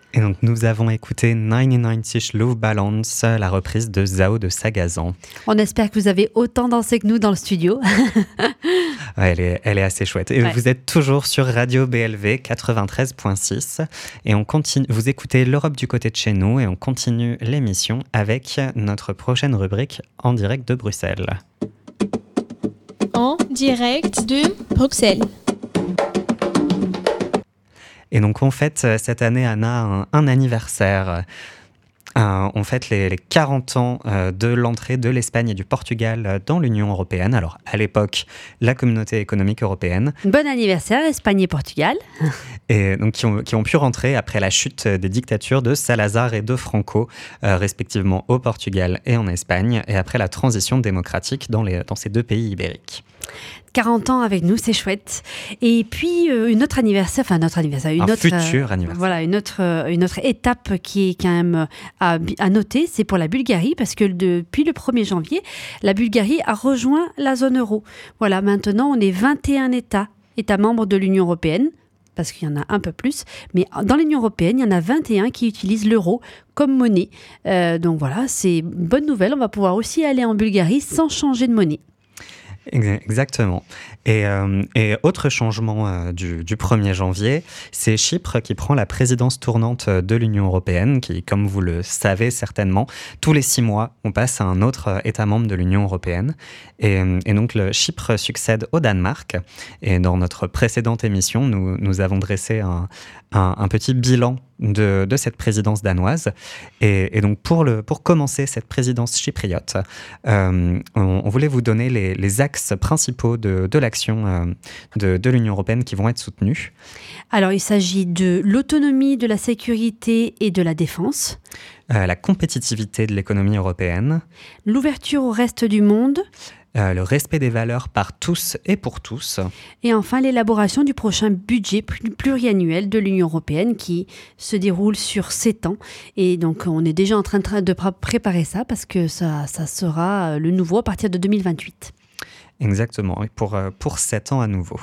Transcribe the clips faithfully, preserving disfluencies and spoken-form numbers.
Et donc nous avons écouté quatre-vingt-dix-neuf Luftballons, la reprise de Zao de Sagazan. On espère que vous avez autant dansé que nous dans le studio. Ouais, elle, est, elle est assez chouette. Et ouais. Vous êtes toujours sur Radio B L V quatre-vingt-treize virgule six et on continue, vous écoutez l'Europe du côté de chez nous et on continue l'émission avec notre prochaine rubrique en direct de Bruxelles. En direct de Bruxelles. Et donc on fête cette année, Anna, un, un anniversaire. Euh, on fête les, les quarante ans euh, de l'entrée de l'Espagne et du Portugal dans l'Union européenne. Alors, à l'époque, la Communauté économique européenne. Bon anniversaire, Espagne et Portugal. Et donc, qui ont, qui ont pu rentrer après la chute des dictatures de Salazar et de Franco, euh, respectivement au Portugal et en Espagne, et après la transition démocratique dans, les, dans ces deux pays ibériques. quarante ans avec nous, c'est chouette. Et puis, euh, une autre anniversaire, enfin, notre anniversaire, une un autre, futur anniversaire. Euh, voilà, une autre, euh, une autre étape qui est quand même à, à noter, c'est pour la Bulgarie, parce que depuis le premier janvier, la Bulgarie a rejoint la zone euro. Voilà, maintenant, on est vingt et un États, États membres de l'Union européenne, parce qu'il y en a un peu plus, mais dans l'Union européenne, il y en a vingt et un qui utilisent l'euro comme monnaie. Euh, donc voilà, c'est une bonne nouvelle, on va pouvoir aussi aller en Bulgarie sans changer de monnaie. Exactement. Et, euh, et autre changement euh, du, du premier janvier, c'est Chypre qui prend la présidence tournante de l'Union européenne, qui, comme vous le savez certainement, tous les six mois, on passe à un autre État membre de l'Union européenne. Et, et donc, le Chypre succède au Danemark. Et dans notre précédente émission, nous, nous avons dressé un, un, un petit bilan de, de cette présidence danoise. Et, et donc, pour, le, pour commencer cette présidence chypriote, euh, on, on voulait vous donner les, les axes principaux de, de l'action euh, de, de l'Union européenne qui vont être soutenus. Alors, il s'agit de l'autonomie, de la sécurité et de la défense. Euh, la compétitivité de l'économie européenne. L'ouverture au reste du monde. Euh, le respect des valeurs par tous et pour tous. Et enfin, l'élaboration du prochain budget pluriannuel de l'Union européenne qui se déroule sur sept ans. Et donc, on est déjà en train de préparer ça parce que ça, ça sera le nouveau à partir de deux mille vingt-huit. Exactement, et pour, pour sept ans à nouveau.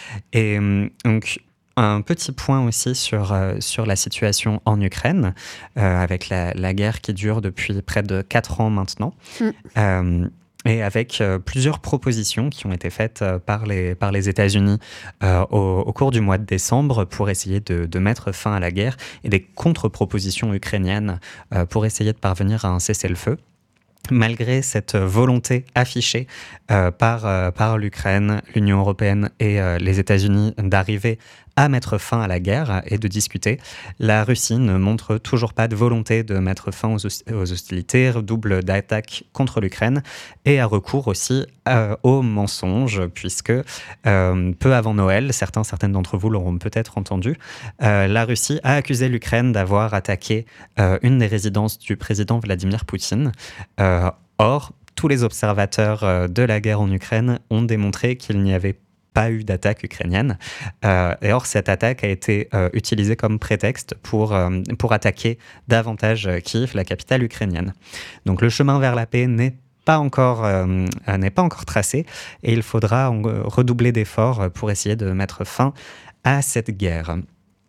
Et donc, un petit point aussi sur, euh, sur la situation en Ukraine, euh, avec la, la guerre qui dure depuis près de quatre ans maintenant. Mm. Euh, Et avec euh, plusieurs propositions qui ont été faites euh, par, les, par les États-Unis euh, au, au cours du mois de décembre pour essayer de, de mettre fin à la guerre et des contre-propositions ukrainiennes euh, pour essayer de parvenir à un cessez-le-feu. Malgré cette volonté affichée euh, par, euh, par l'Ukraine, l'Union européenne et euh, les États-Unis d'arriver à mettre fin à la guerre et de discuter, la Russie ne montre toujours pas de volonté de mettre fin aux, aux hostilités, redouble d'attaques contre l'Ukraine et a recours aussi euh, aux mensonges, puisque euh, peu avant Noël, certains, certaines d'entre vous l'auront peut-être entendu, euh, la Russie a accusé l'Ukraine d'avoir attaqué euh, une des résidences du président Vladimir Poutine. Euh, or, tous les observateurs euh, de la guerre en Ukraine ont démontré qu'il n'y avait pas eu d'attaque ukrainienne. Euh, et or, cette attaque a été euh, utilisée comme prétexte pour, euh, pour attaquer davantage Kiev, la capitale ukrainienne. Donc le chemin vers la paix n'est pas encore, euh, n'est pas encore tracé et il faudra en, euh, redoubler d'efforts pour essayer de mettre fin à cette guerre.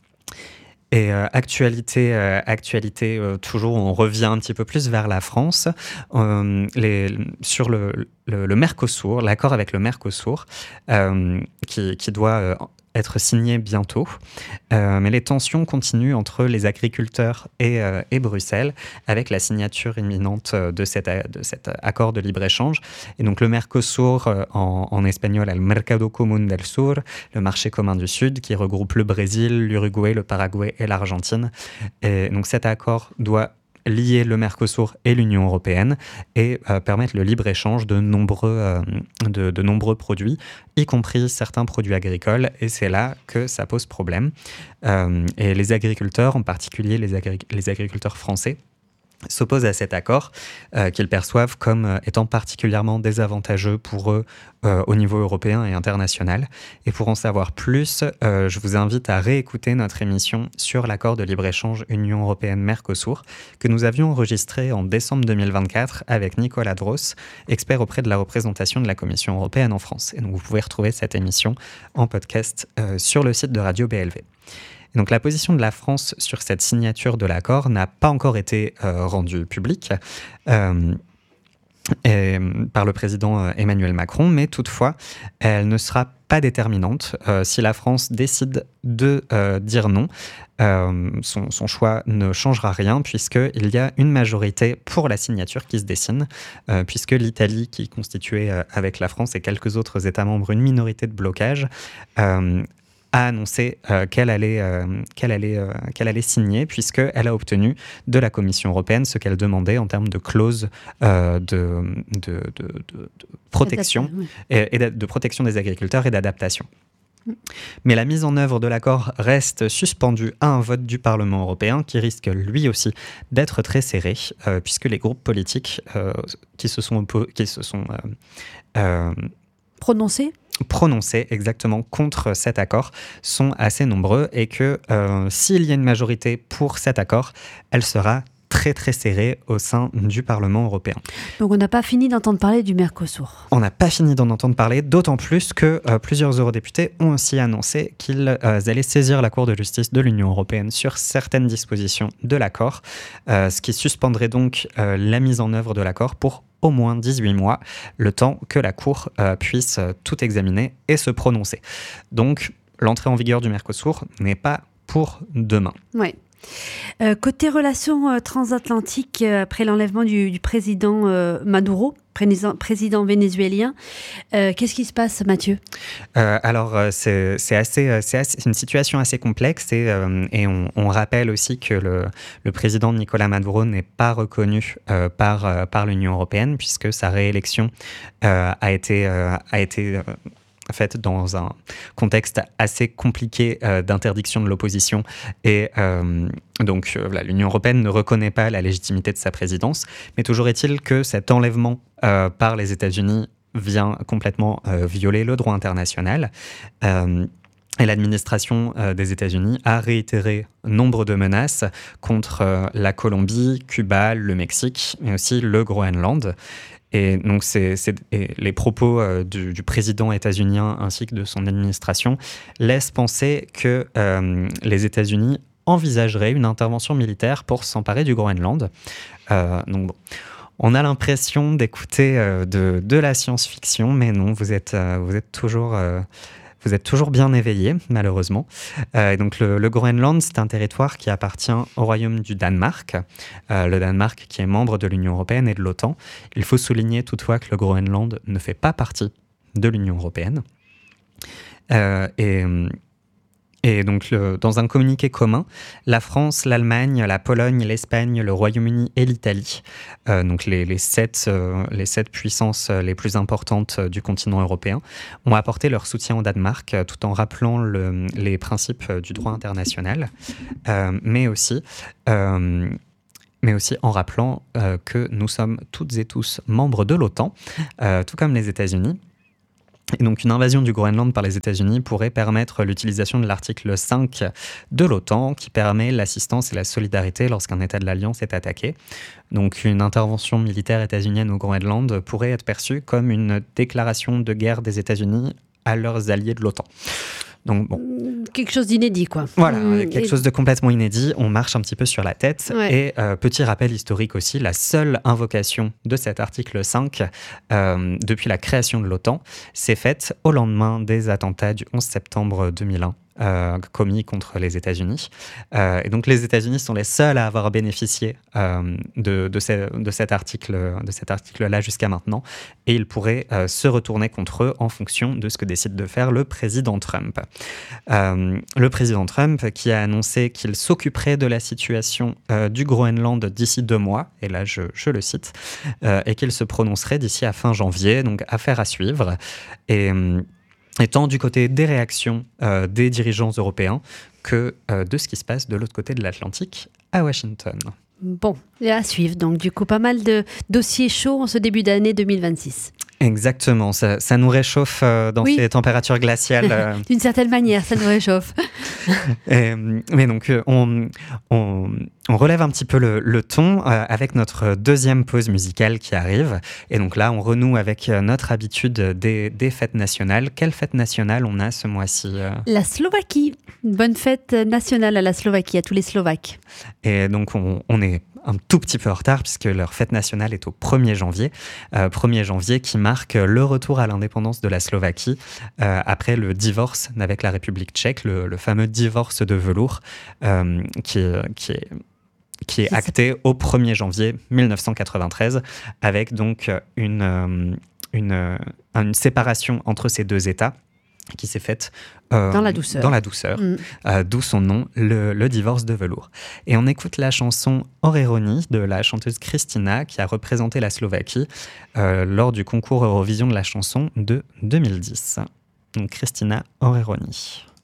Et euh, actualité, euh, actualité euh, toujours, on revient un petit peu plus vers la France. Euh, les, sur le, le, le Mercosur, l'accord avec le Mercosur, euh, qui, qui doit euh, être signé bientôt. Euh, mais les tensions continuent entre les agriculteurs et, euh, et Bruxelles, avec la signature imminente de, cette, de cet accord de libre-échange. Et donc le Mercosur, euh, en, en espagnol, el Mercado Común del Sur, le marché commun du Sud, qui regroupe le Brésil, l'Uruguay, le Paraguay et l'Argentine. Et donc cet accord doit lier le Mercosur et l'Union européenne et euh, permettre le libre-échange de nombreux, euh, de, de nombreux produits, y compris certains produits agricoles, et c'est là que ça pose problème. Euh, et les agriculteurs, en particulier les, agri- les agriculteurs français, s'opposent à cet accord euh, qu'ils perçoivent comme euh, étant particulièrement désavantageux pour eux euh, au niveau européen et international. Et pour en savoir plus, euh, je vous invite à réécouter notre émission sur l'accord de libre-échange Union européenne-Mercosur que nous avions enregistré en décembre deux mille vingt-quatre avec Nicolas Dross, expert auprès de la représentation de la Commission européenne en France. Et donc vous pouvez retrouver cette émission en podcast euh, sur le site de Radio B L V. Et donc la position de la France sur cette signature de l'accord n'a pas encore été euh, rendue publique euh, et, par le président Emmanuel Macron, mais toutefois, elle ne sera pas déterminante. Euh, si la France décide de euh, dire non, euh, son, son choix ne changera rien puisqu'il y a une majorité pour la signature qui se dessine, euh, puisque l'Italie, qui constituait euh, avec la France et quelques autres États membres une minorité de blocage, euh, a annoncé euh, qu'elle allait, euh, qu'elle allait, euh, qu'elle allait signer, puisqu'elle a obtenu de la Commission européenne ce qu'elle demandait en termes de clauses euh, de, de, de, de, de protection, oui. et, et de, de protection des agriculteurs et d'adaptation. Mais la mise en œuvre de l'accord reste suspendue à un vote du Parlement européen qui risque lui aussi d'être très serré, euh, puisque les groupes politiques euh, qui se sont, qui se sont euh, euh, prononcés prononcés exactement contre cet accord sont assez nombreux et que euh, s'il y a une majorité pour cet accord, elle sera très très serrée au sein du Parlement européen. Donc on n'a pas fini d'entendre parler du Mercosur. On n'a pas fini d'en entendre parler, d'autant plus que euh, plusieurs eurodéputés ont aussi annoncé qu'ils euh, allaient saisir la Cour de justice de l'Union européenne sur certaines dispositions de l'accord, euh, ce qui suspendrait donc euh, la mise en œuvre de l'accord pour au moins dix-huit mois, le temps que la Cour euh, puisse euh, tout examiner et se prononcer. Donc, l'entrée en vigueur du Mercosur n'est pas pour demain. Oui. Euh, côté relations euh, transatlantiques, euh, après l'enlèvement du, du président euh, Maduro, président, président vénézuélien, euh, qu'est-ce qui se passe, Mathieu ? euh, Alors, euh, c'est, c'est, assez, c'est, assez, c'est une situation assez complexe et, euh, et on, on rappelle aussi que le, le président Nicolás Maduro n'est pas reconnu euh, par, euh, par l'Union européenne puisque sa réélection euh, a été... Euh, a été euh, faite dans un contexte assez compliqué euh, d'interdiction de l'opposition et euh, donc euh, voilà, l'Union européenne ne reconnaît pas la légitimité de sa présidence, mais toujours est-il que cet enlèvement euh, par les États-Unis vient complètement euh, violer le droit international. Euh, Et l'administration euh, des États-Unis a réitéré nombre de menaces contre euh, la Colombie, Cuba, le Mexique, mais aussi le Groenland. Et donc, c'est, c'est, et les propos euh, du, du président états-unien ainsi que de son administration laissent penser que euh, les États-Unis envisageraient une intervention militaire pour s'emparer du Groenland. Euh, donc, bon. On a l'impression d'écouter euh, de, de la science-fiction, mais non, vous êtes, euh, vous êtes toujours... Euh, Vous êtes toujours bien éveillé, malheureusement. Euh, et donc le, le Groenland, c'est un territoire qui appartient au royaume du Danemark. Euh, le Danemark qui est membre de l'Union européenne et de l'OTAN. Il faut souligner toutefois que le Groenland ne fait pas partie de l'Union européenne. Euh, et... Et donc, le, dans un communiqué commun, la France, l'Allemagne, la Pologne, l'Espagne, le Royaume-Uni et l'Italie, euh, donc les, les, sept, euh, les sept puissances les plus importantes du continent européen, ont apporté leur soutien au Danemark euh, tout en rappelant le, les principes du droit international, euh, mais aussi... Euh, mais aussi en rappelant euh, que nous sommes toutes et tous membres de l'OTAN, euh, tout comme les États-Unis. Et donc une invasion du Groenland par les États-Unis pourrait permettre l'utilisation de l'article cinq de l'OTAN qui permet l'assistance et la solidarité lorsqu'un État de l'Alliance est attaqué. Donc une intervention militaire états-unienne au Groenland pourrait être perçue comme une déclaration de guerre des États-Unis à leurs alliés de l'OTAN. Donc, bon. Quelque chose d'inédit, quoi. Voilà, quelque et... chose de complètement inédit. On marche un petit peu sur la tête. Ouais. Et euh, petit rappel historique aussi, la seule invocation de cet article cinq, euh, depuis la création de l'OTAN, s'est faite au lendemain des attentats du onze septembre deux mille un. Euh, commis contre les États-Unis. Euh, et donc les États-Unis sont les seuls à avoir bénéficié euh, de, de, ces, de cet article, de cet article-là jusqu'à maintenant, et ils pourraient euh, se retourner contre eux en fonction de ce que décide de faire le président Trump. Euh, le président Trump qui a annoncé qu'il s'occuperait de la situation euh, du Groenland d'ici deux mois, et là je, je le cite, euh, et qu'il se prononcerait d'ici à fin janvier, donc affaire à suivre. Et étant du côté des réactions euh, des dirigeants européens que euh, de ce qui se passe de l'autre côté de l'Atlantique, à Washington. Bon, et à suivre. Donc, du coup, pas mal de dossiers chauds en ce début d'année deux mille vingt-six. Exactement, ça, ça nous réchauffe euh, dans Oui. ces températures glaciales. euh. D'une certaine manière, ça nous réchauffe. Et, mais donc, euh, on, on, on relève un petit peu le, le ton euh, avec notre deuxième pause musicale qui arrive. Et donc là, on renoue avec euh, notre habitude des, des fêtes nationales. Quelle fête nationale on a ce mois-ci euh La Slovaquie. Une bonne fête nationale à la Slovaquie, à tous les Slovaques. Et donc, on, on est un tout petit peu en retard puisque leur fête nationale est au premier janvier. Euh, premier janvier qui marque le retour à l'indépendance de la Slovaquie euh, après le divorce avec la République tchèque, le, le fameux divorce de velours euh, qui, qui est qui est acté au premier janvier mille neuf cent quatre-vingt-treize avec donc une, une, une séparation entre ces deux États qui s'est faite euh, dans la douceur, dans la douceur mmh. euh, d'où son nom, le, le divorce de velours. Et on écoute la chanson Oreroni de la chanteuse Kristina qui a représenté la Slovaquie euh, lors du concours Eurovision de la chanson de deux mille dix. Donc Kristina Oreroni.